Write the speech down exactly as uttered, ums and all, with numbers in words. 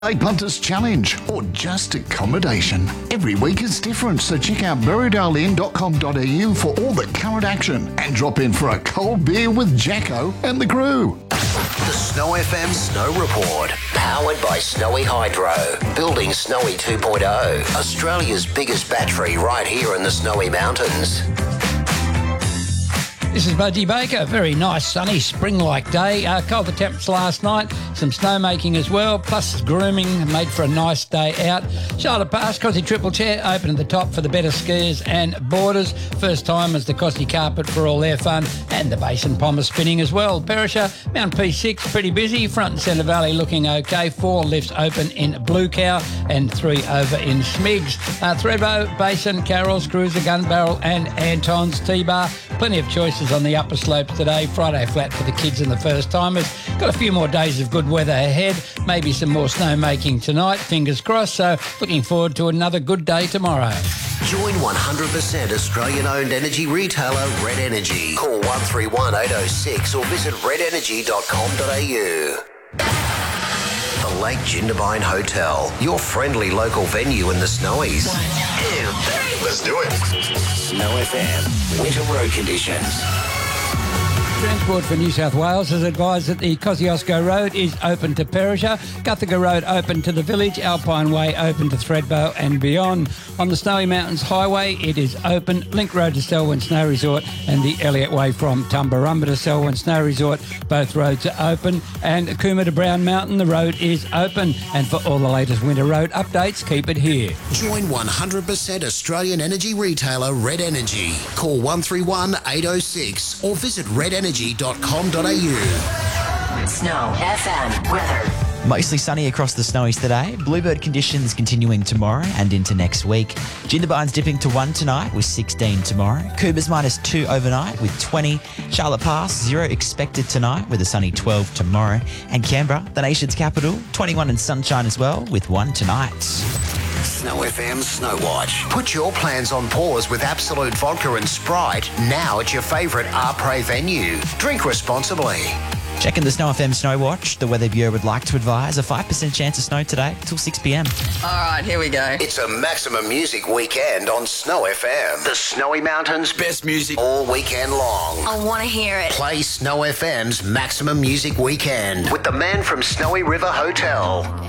A Punters Challenge or just accommodation. Every week is different, so check out berrydale inn dot com dot a u for all the current action and drop in for a cold beer with Jacko and the crew. The Snow F M Snow Report, powered by Snowy Hydro, building Snowy two point oh, Australia's biggest battery right here in the Snowy Mountains. This is Budgie Baker. Very nice, sunny, spring-like day. Uh, colder temps last night. Some snowmaking as well, plus grooming made for a nice day out. Charlotte Pass, Cosy Triple Chair, open at the top for the better skiers and boarders. First time as the Cosy Carpet for all their fun, and the Basin Pommer spinning as well. Perisher, Mount P six, pretty busy. Front and Centre Valley looking okay. Four lifts open in Blue Cow and three over in Smigs. Uh, Thredbo, Basin, Carroll's, Cruiser, Gun Barrel and Anton's T-Bar. Plenty of choices on the upper slopes today. Friday flat for the kids and the first timers. Got a few more days of good weather ahead. Maybe some more snow making tonight. Fingers crossed. So looking forward to another good day tomorrow. Join one hundred percent Australian-owned energy retailer Red Energy. Call one three one eight oh six or visit red energy dot com dot a u. The Lake Jindabyne Hotel, your friendly local venue in the Snowies. One, two, three. Let's do it. Snow F M, winter road conditions. Transport for New South Wales has advised that the Kosciuszko Road is open to Perisher, Guthaga Road open to the village, Alpine Way open to Thredbo and beyond. On the Snowy Mountains Highway, it is open. Link Road to Selwyn Snow Resort and the Elliott Way from Tumbarumba to Selwyn Snow Resort, both roads are open. And Cooma to Brown Mountain, the road is open. And for all the latest winter road updates, keep it here. Join one hundred percent Australian energy retailer Red Energy. Call one three one eight oh six or visit red energy dot com dot a u. Snow F M weather. Mostly sunny across the Snowies today. Bluebird conditions continuing tomorrow and into next week. Jindabyne's dipping to one tonight with sixteen tomorrow. Cooper's minus two overnight with twenty. Charlotte Pass, zero expected tonight with a sunny twelve tomorrow. And Canberra, the nation's capital, twenty-one and sunshine as well with one tonight. Snow F M Snow Watch. Put your plans on pause with Absolute Vodka and Sprite now at your favourite Arpre venue. Drink responsibly. Checking the Snow F M Snow Watch, the Weather Bureau would like to advise a five percent chance of snow today till six p m. All right, here we go. It's a maximum music weekend on Snow F M. The Snowy Mountains' best music all weekend long. I want to hear it. Play Snow F M's Maximum Music Weekend with the man from Snowy River Hotel.